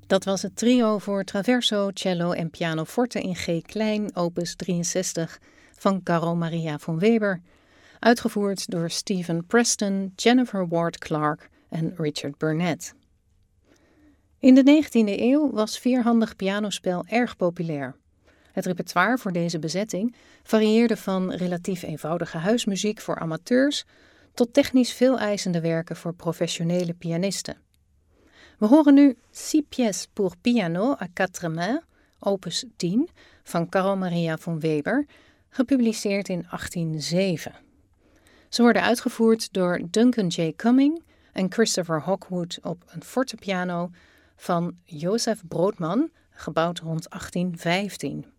Dat was het trio voor traverso, cello en pianoforte in G klein, opus 63 van Carl Maria von Weber, uitgevoerd door Stephen Preston, Jennifer Ward Clark en Richard Burnett. In de 19e eeuw was vierhandig pianospel erg populair. Het repertoire voor deze bezetting varieerde van relatief eenvoudige huismuziek voor amateurs tot technisch veeleisende werken voor professionele pianisten. We horen nu 6 pièces pour piano à quatre mains, opus 10, van Carl Maria von Weber, gepubliceerd in 1807. Ze worden uitgevoerd door Duncan J. Cumming en Christopher Hogwood op een fortepiano van Joseph Broodman, gebouwd rond 1815.